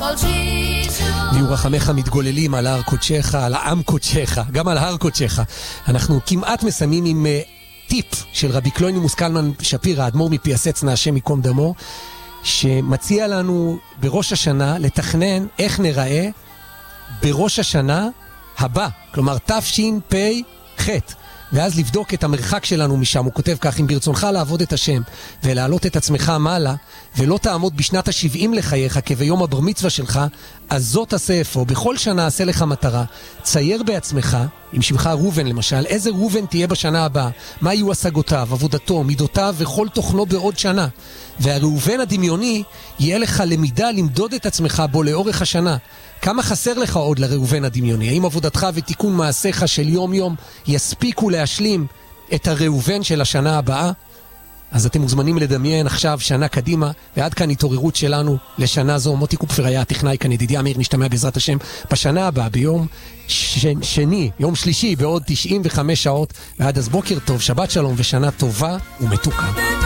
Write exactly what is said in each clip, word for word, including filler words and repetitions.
ויהיו רחמך מתגוללים על הר קודשך, על העם קודשך, גם על הר קודשך. אנחנו כמעט מסיימים עם uh, טיפ של רבי קלוינימוס קלמן שפירא, האדמו"ר מפיאסצנה, השם ייקום דמו, שמציע לנו בראש השנה לתכנן איך נראה בראש השנה הבא, כלומר תשפ"ח, ואז לבדוק את המרחק שלנו משם. הוא כותב כך: אם ברצונך לעבוד את השם ולהעלות את עצמך מעלה, ולא תעמוד בשנת ה-שבעים לחייך כביום הבר מצווה שלך, אז זאת תעשה אפוא. בכל שנה עשה לך מטרה, צייר בעצמך, עם שמך רובן למשל, איזה רובן תהיה בשנה הבאה, מה יהיו השגותיו, עבודתו, מידותיו וכל תוכנו בעוד שנה. והראובן הדמיוני יהיה לך למידה למדוד את עצמך בו לאורך השנה. כמה חסר לך עוד לראובן הדמיוני? האם עבודתך ותיקון מעשיך של יום יום יספיקו להשלים את הראובן של השנה הבאה? אז אתם מוזמנים לדמיין עכשיו שנה קדימה, ועד כאן התעוררות שלנו לשנה זו. מוטי קופפר היה הטכנאי כאן, ידידי אמיר, נשתמע בעזרת השם בשנה הבאה, ביום ש... שני, יום שלישי, בעוד תשעים וחמש שעות, ועד אז בוקר טוב, שבת שלום ושנה טובה ומתוקה.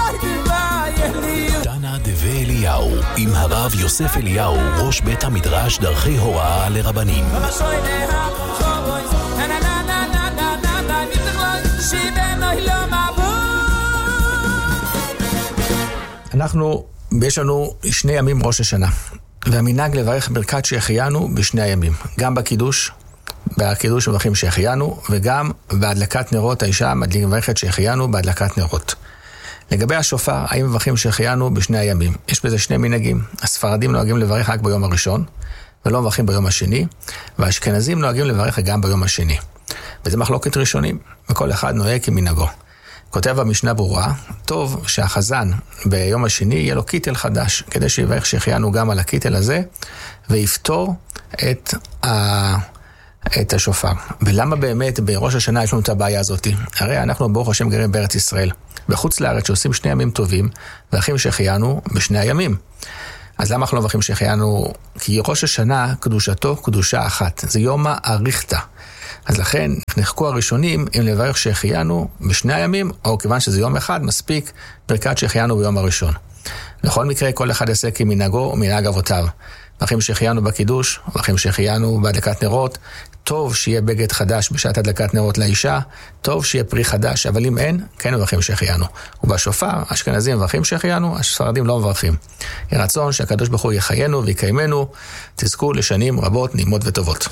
דנה דבי אליהו עם הרב יוסף אליהו, ראש בית המדרש דרכי הוראה לרבנים. אנחנו, יש לנו שני ימים ראש השנה, והמנהג לברך ברכת שהחיינו בשני הימים, גם בקידוש, בקידוש מברכים שהחיינו, וגם בהדלקת נרות האישה מברכת שהחיינו בהדלקת נרות. לגבי השופר, האם מברכים שהחיינו בשני הימים? יש בזה שני מנהגים. הספרדים נוהגים לברך רק ביום הראשון, ולא מברכים ביום השני, והאשכנזים נוהגים לברך גם ביום השני. וזה מחלוקת ראשונים, וכל אחד נוהג כמנהגו. כותב המשנה ברורה, טוב שהחזן ביום השני יהיה לו קיטל חדש, כדי שיברך שהחיינו גם על הקיטל הזה, ויפתור את, ה... את השופר. ולמה באמת בראש השנה יש לנו את הבעיה הזאת? הרי אנחנו ברוך השם גרים בארץ ישראל, בחוץ לארץ שעושים שני ימים טובים, ואחים שהחיינו בשני הימים. אז למה אנחנו לא מברכים שהחיינו? כי ראש השנה קדושתו קדושה אחת, זה יום האריכתא. אז לכן נחקו הראשונים אם לברך שהחיינו בשני הימים, או כיוון שזה יום אחד, מספיק ברכת שהחיינו ביום הראשון. בכל מקרה, כל אחד יעשה כמנהגו ומנהג אבותיו. מברכים שהחיינו בקידוש, מברכים שהחיינו בהדלקת נרות. טוב שיהיה בגד חדש בשעת הדלקת נרות לאישה, טוב שיהיה פרי חדש, אבל אם אין, כן מברכים שהחיינו. ובשופר, אשכנזים מברכים שהחיינו, הספרדים לא מברכים. יהיה רצון שהקדוש ברוך הוא יחיינו ויקיימנו, תזכו לשנים רבות, נעימות וטובות.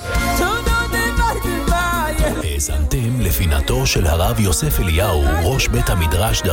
האזנתם לפינתו של הרב יוסף אליהו, ראש בית המדרש